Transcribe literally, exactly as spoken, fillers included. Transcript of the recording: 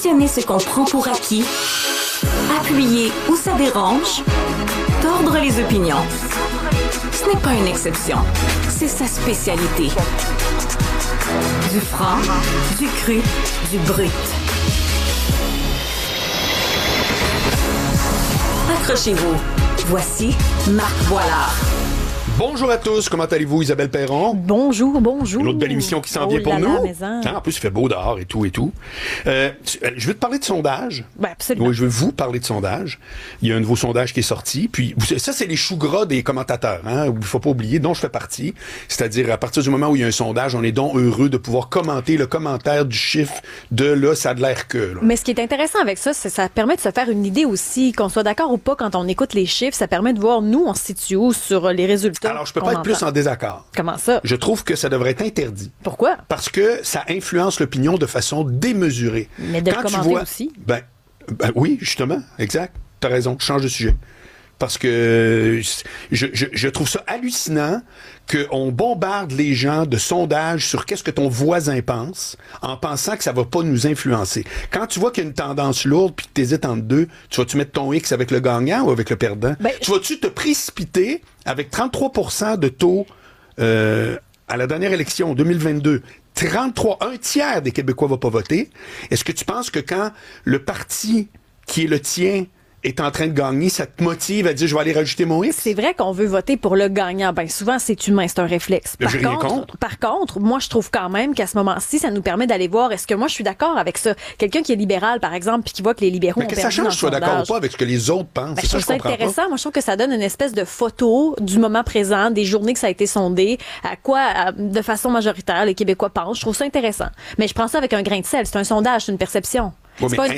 questionner ce qu'on prend pour acquis, appuyer où ça dérange, tordre les opinions. Ce n'est pas une exception, c'est sa spécialité. Du franc, du cru, du brut. Accrochez-vous, voici Marc Boilard. Bonjour à tous, comment allez-vous, Isabelle Perron? Bonjour, bonjour. Une autre belle émission qui s'en oh vient pour là nous. là, Hein, en plus, il fait beau dehors et tout et tout. Euh, je veux te parler de sondage. Ben, absolument. Oui, je veux vous parler de sondage. Il y a un nouveau sondage qui est sorti. Puis ça, c'est les choux gras des commentateurs. Hein, il ne faut pas oublier, dont je fais partie. C'est-à-dire, à partir du moment où il y a un sondage, on est donc heureux de pouvoir commenter le commentaire du chiffre de là, ça a de l'air que. Là. Mais ce qui est intéressant avec ça, c'est que ça permet de se faire une idée aussi, qu'on soit d'accord ou pas quand on écoute les chiffres, ça permet de voir, nous, on se situe où sur les résultats. Alors, je peux pas être plus en désaccord. Comment ça? Je trouve que ça devrait être interdit. Pourquoi? Parce que ça influence l'opinion de façon démesurée. Mais de le commenter vois, aussi. Ben, ben oui, justement, exact. T'as raison, je change de sujet. Parce que je, je, je trouve ça hallucinant qu'on bombarde les gens de sondages sur qu'est-ce que ton voisin pense en pensant que ça va pas nous influencer. Quand tu vois qu'il y a une tendance lourde puis que tu hésites entre deux, tu vas-tu mettre ton X avec le gagnant ou avec le perdant? Ben, tu vas-tu te précipiter avec trente-trois pour cent de taux euh, à la dernière élection deux mille vingt-deux? trente-trois, un tiers des Québécois va pas voter. Est-ce que tu penses que quand le parti qui est le tien est en train de gagner, ça te motive à dire je vais aller rajouter mon X? C'est vrai qu'on veut voter pour le gagnant. Ben souvent c'est humain, c'est un réflexe. Par J'ai contre, rien contre. Par contre, moi je trouve quand même qu'à ce moment-ci, ça nous permet d'aller voir est-ce que moi je suis d'accord avec ça. Quelqu'un qui est libéral par exemple puis qui voit que les libéraux mais ont que perdu ça change, dans je sois le d'accord ou sondage. pas avec ce que les autres pensent. Ben, c'est je ça trouve je ça comprends intéressant. pas. Moi, je trouve que ça donne une espèce de photo du moment présent, des journées que ça a été sondé, à quoi, à, de façon majoritaire, les Québécois pensent. Je trouve ça intéressant. Mais je prends ça avec un grain de sel. C'est un sondage, c'est une perception. Ouais, c'est mais pas